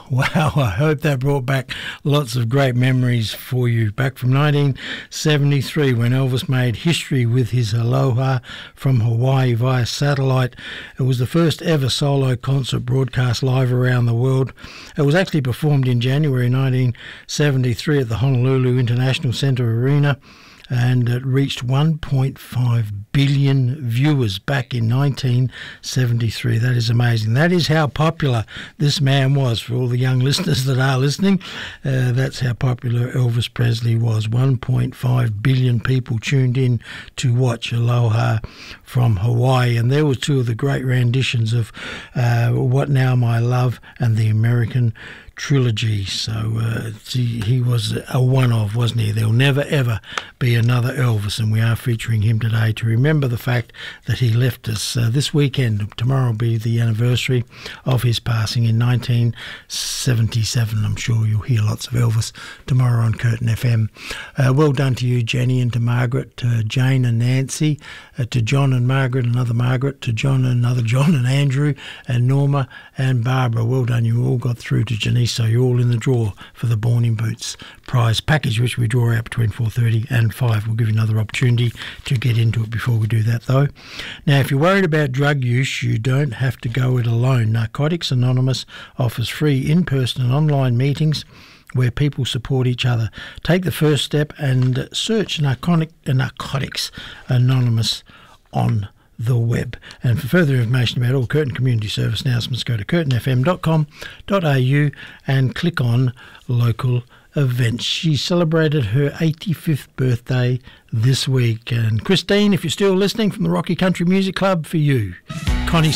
Wow, I hope that brought back lots of great memories for you. Back from 1973, when Elvis made history with his Aloha from Hawaii via satellite. It was the first ever solo concert broadcast live around the world. It was actually performed in January 1973 at the Honolulu International Center Arena, and it reached 1.5 billion viewers back in 1973. That is amazing. That is how popular this man was. For all the young listeners that are listening, that's how popular Elvis Presley was. 1.5 billion people tuned in to watch Aloha from Hawaii. And there were two of the great renditions of What Now My Love and the American Trilogy. So he was a one-of, wasn't he? There'll never ever be another Elvis, and we are featuring him today to remember the fact that he left us this weekend. Tomorrow will be the anniversary of his passing in 1977. I'm sure you'll hear lots of Elvis tomorrow on Curtin FM. Well done to you, Jenny, and to Margaret, to Jane and Nancy, to John and Margaret, another Margaret, to John and another John, and Andrew and Norma and Barbara. Well done. You all got through to Janice, so you're all in the draw for the Born in Boots prize package, which we draw out between 4:30 and 5. We'll give you another opportunity to get into it before we do that, though. Now, if you're worried about drug use, you don't have to go it alone. Narcotics Anonymous offers free in-person and online meetings where people support each other. Take the first step and search Narcotics Anonymous on the web. And for further information about all Curtin Community Service announcements, go to curtinfm.com.au and click on local events. She celebrated her 85th birthday this week. And Christine, if you're still listening, from the Rocky Country Music Club, for you, Connie